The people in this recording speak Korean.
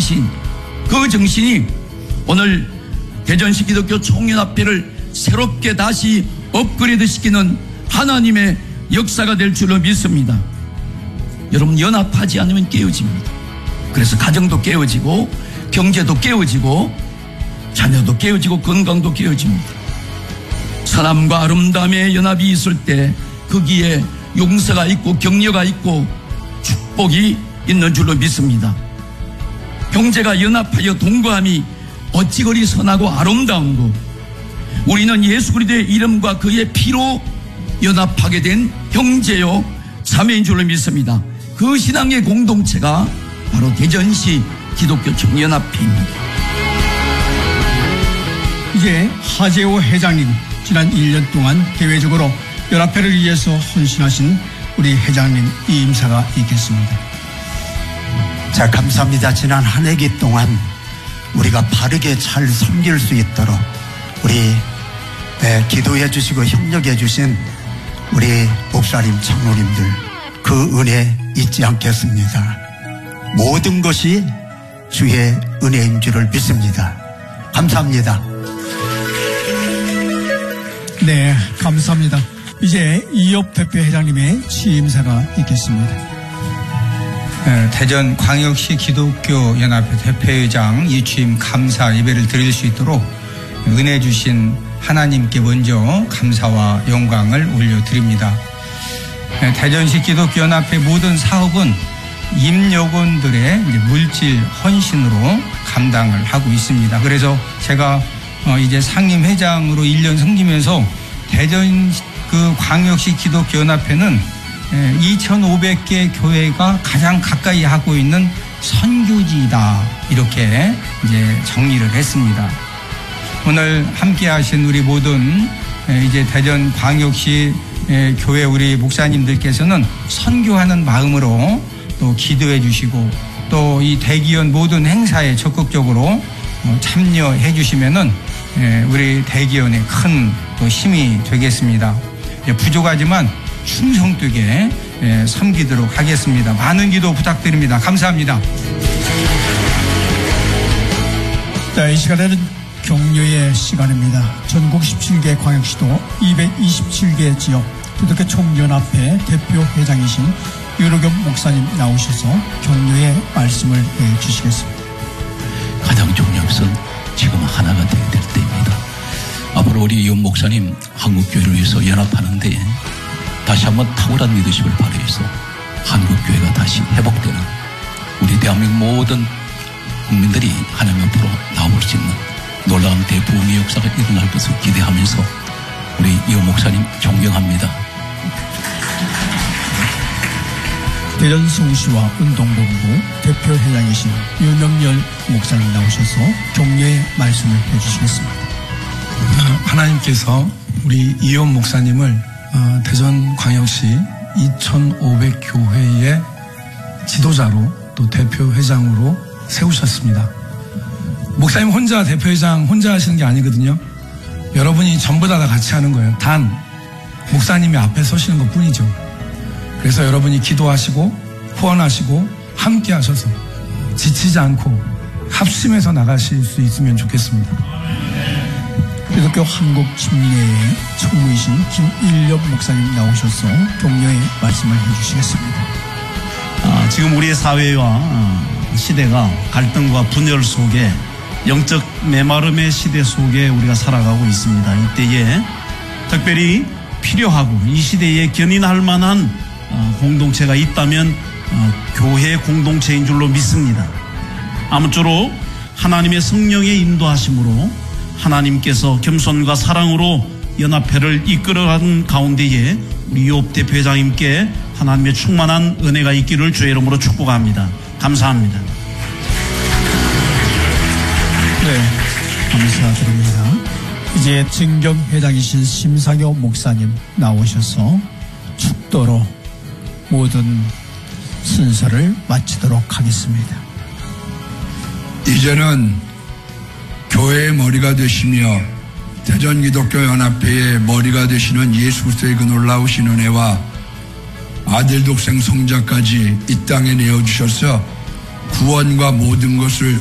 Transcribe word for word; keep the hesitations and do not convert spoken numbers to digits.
하신 그 정신이 오늘 대전시 기독교 총연합회를 새롭게 다시 업그레이드 시키는 하나님의 역사가 될 줄로 믿습니다. 여러분, 연합하지 않으면 깨어집니다. 그래서 가정도 깨어지고 경제도 깨어지고 자녀도 깨어지고 건강도 깨어집니다. 선함과 아름다움의 연합이 있을 때 거기에 용서가 있고 격려가 있고 축복이 있는 줄로 믿습니다. 형제가 연합하여 동거함이 어찌 그리 선하고 아름다운고, 우리는 예수 그리스도의 이름과 그의 피로 연합하게 된 형제요 자매인 줄로 믿습니다. 그 신앙의 공동체가 바로 대전시 기독교 총연합회입니다. 이제 하재호 회장님, 지난 일 년 동안 대외적으로 연합회를 위해서 헌신하신 우리 회장님 이 임사가 있겠습니다. 자, 감사합니다. 지난 한 해기 동안 우리가 바르게 잘 섬길 수 있도록 우리 네, 기도해 주시고 협력해 주신 우리 목사님, 장로님들 그 은혜 잊지 않겠습니다. 모든 것이 주의 은혜인 줄을 믿습니다. 감사합니다. 네, 감사합니다. 이제 이업 대표 회장님의 취임사가 있겠습니다. 네, 대전 광역시 기독교 연합회 대표회장 이취임 감사 예배를 드릴 수 있도록 은혜 주신 하나님께 먼저 감사와 영광을 올려드립니다. 네, 대전시 기독교 연합회 모든 사업은 임역원들의 이제 물질 헌신으로 감당을 하고 있습니다. 그래서 제가 어 이제 상임 회장으로 일 년 섬기면서 대전 그 광역시 기독교 연합회는 이천오백 개 교회가 가장 가까이 하고 있는 선교지이다, 이렇게 이제 정리를 했습니다. 오늘 함께 하신 우리 모든 이제 대전 광역시 교회 우리 목사님들께서는 선교하는 마음으로 또 기도해 주시고 또 이 대기원 모든 행사에 적극적으로 참여해 주시면은 우리 대기원에 큰 또 힘이 되겠습니다. 부족하지만 충성되게 섬기도록 하겠습니다. 많은 기도 부탁드립니다. 감사합니다. 자, 이 시간에는 격려의 시간입니다. 전국 십칠 개 광역시도 이백이십칠 개 지역 기독교 총연합회 대표 회장이신 유로겸 목사님 나오셔서 격려의 말씀을 해 주시겠습니다. 가장 중요한 것은 지금 하나가 되어야 될 때입니다. 앞으로 우리 이용 목사님 한국교회를 위해서 연합하는데 다시 한번 탁월한 리더십을 발휘해서 한국교회가 다시 회복되는, 우리 대한민국 모든 국민들이 하나님 앞으로 나올 수 있는 놀라운 대부흥의 역사가 일어날 것을 기대하면서 우리 이용 목사님 존경합니다. 대전 성시와 운동본부 대표 회장이신 유명열 목사님 나오셔서 격려의 말씀을 해주시겠습니다. 하나님께서 우리 이온 목사님을 대전광역시 이천오백 교회의 지도자로 또 대표 회장으로 세우셨습니다. 목사님 혼자 대표 회장 혼자 하시는 게 아니거든요. 여러분이 전부 다, 다 같이 하는 거예요. 단 목사님이 앞에 서시는 것 뿐이죠. 그래서 여러분이 기도하시고 후원하시고 함께 하셔서 지치지 않고 합심해서 나가실 수 있으면 좋겠습니다. 기독교 한국침례의 총무이신 김일엽 목사님 나오셔서 격려의 말씀을 해주시겠습니다. 아, 지금 우리의 사회와 시대가 갈등과 분열 속에 영적 메마름의 시대 속에 우리가 살아가고 있습니다. 이때에 특별히 필요하고 이 시대에 견인할 만한 공동체가 있다면 교회 공동체인 줄로 믿습니다. 아무쪼록 하나님의 성령의 인도하심으로 하나님께서 겸손과 사랑으로 연합회를 이끌어가는 가운데에 우리 이업 대표회장님께 하나님의 충만한 은혜가 있기를 주의 이름으로 축복합니다. 감사합니다. 네, 감사드립니다. 이제 증경회장이신 심상효 목사님 나오셔서 축도로 모든 순서를 마치도록 하겠습니다. 이제는 교회의 머리가 되시며 대전기독교연합회의 머리가 되시는 예수 그리스도의 그 놀라우신 은혜와 아들 독생 성자까지 이 땅에 내어주셔서 구원과 모든 것을